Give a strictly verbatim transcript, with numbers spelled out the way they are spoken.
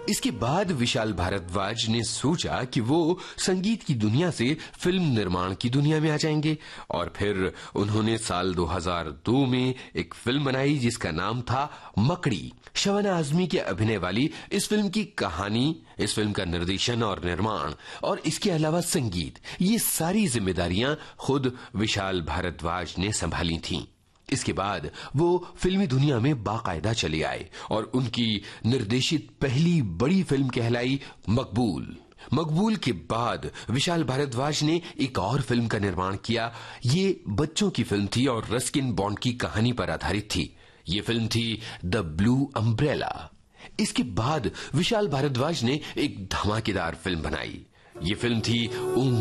इसके बाद विशाल भारद्वाज ने सोचा कि वो संगीत की दुनिया से फिल्म निर्माण की दुनिया में आ जाएंगे और फिर उन्होंने साल दो हज़ार दो में एक फिल्म बनाई जिसका नाम था मकड़ी। शबाना आजमी के अभिनय वाली इस फिल्म की कहानी, इस फिल्म का निर्देशन और निर्माण और इसके अलावा संगीत, ये सारी जिम्मेदारियां खुद विशाल भारद्वाज ने संभाली थीं। इसके बाद वो फिल्मी दुनिया में बाकायदा चले आए और उनकी निर्देशित पहली बड़ी फिल्म कहलाई मकबूल। मकबूल के बाद विशाल भारद्वाज ने एक और फिल्म का निर्माण किया। ये बच्चों की फिल्म थी और रस्किन बॉन्ड की कहानी पर आधारित थी। ये फिल्म थी द ब्लू अम्ब्रेला। इसके बाद विशाल भारद्वाज ने एक धमाकेदार फिल्म बनाई। ये फिल्म थी ओम